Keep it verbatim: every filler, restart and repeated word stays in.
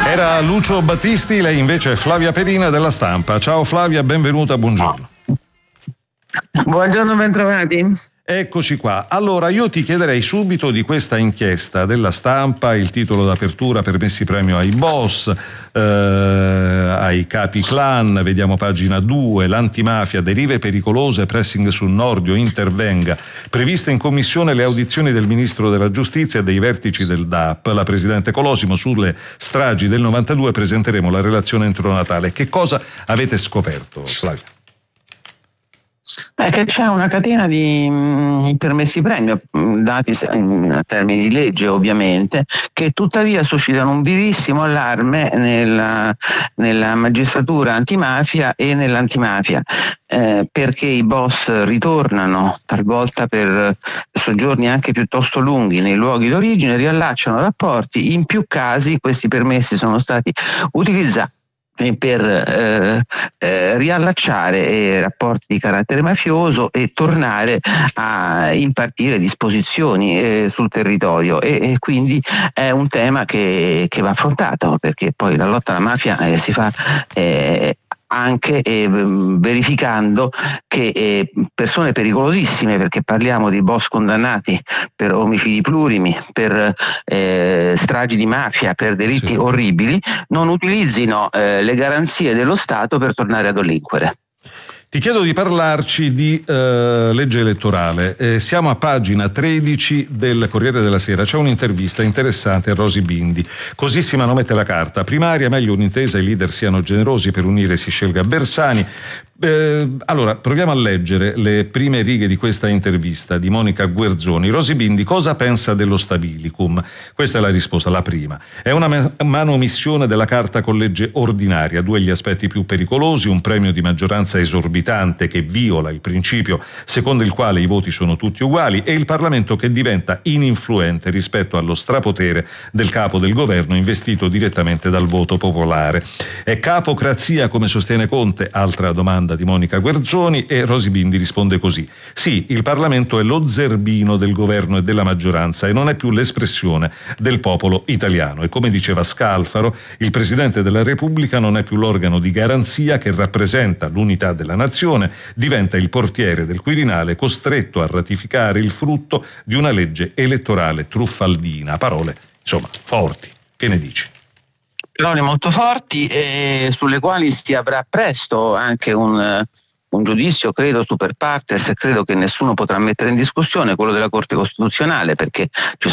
Era Lucio Battisti, lei invece è Flavia Perina della Stampa. Ciao Flavia, benvenuta, buongiorno. Buongiorno, bentrovati. Eccoci qua. Allora, io ti chiederei subito di questa inchiesta della Stampa, il titolo d'apertura: permessi premio ai boss, eh, ai capi clan, vediamo pagina due, l'antimafia, derive pericolose, pressing sul Nordio, intervenga. Previste in commissione le audizioni del Ministro della Giustizia e dei vertici del D A P, la Presidente Colosimo, sulle stragi del novantadue presenteremo la relazione entro Natale. Che cosa avete scoperto, Flavia? È che c'è una catena di mh, permessi premio, mh, dati in termini di legge ovviamente, che tuttavia suscitano un vivissimo allarme nella, nella magistratura antimafia e nell'antimafia, eh, perché i boss ritornano talvolta per soggiorni anche piuttosto lunghi nei luoghi d'origine, riallacciano rapporti. In più casi questi permessi sono stati utilizzati per eh, eh, riallacciare eh, rapporti di carattere mafioso e tornare a impartire disposizioni eh, sul territorio, e, e quindi è un tema che, che va affrontato, perché poi la lotta alla mafia eh, si fa eh, anche eh, verificando che eh, persone pericolosissime, perché parliamo di boss condannati per omicidi plurimi, per eh, stragi di mafia, per delitti sì. orribili, non utilizzino eh, le garanzie dello Stato per tornare a delinquere. Ti chiedo di parlarci di uh, legge elettorale. Eh, siamo a pagina tredici del Corriere della Sera. C'è un'intervista interessante a Rosy Bindi. Così si manomette la carta. Primaria, meglio un'intesa, i leader siano generosi, per unire si scelga Bersani. Eh, allora, proviamo a leggere le prime righe di questa intervista di Monica Guerzoni. Rosy Bindi, cosa pensa dello stabilicum? Questa è la risposta, la prima. È una manomissione della carta con legge ordinaria, due gli aspetti più pericolosi: un premio di maggioranza esorbitante che viola il principio secondo il quale i voti sono tutti uguali, e il Parlamento che diventa ininfluente rispetto allo strapotere del capo del governo investito direttamente dal voto popolare. È capocrazia, come sostiene Conte? Altra domanda di Monica Guerzoni, e Rosy Bindi risponde così: sì, il Parlamento è lo zerbino del governo e della maggioranza e non è più l'espressione del popolo italiano, e come diceva Scalfaro, il Presidente della Repubblica non è più l'organo di garanzia che rappresenta l'unità della nazione, diventa il portiere del Quirinale, costretto a ratificare il frutto di una legge elettorale truffaldina. Parole, insomma, forti. Che ne dici? Parole molto forti, eh, sulle quali si avrà presto anche un, un giudizio, credo, super partes, e credo che nessuno potrà mettere in discussione, quello della Corte Costituzionale, perché ci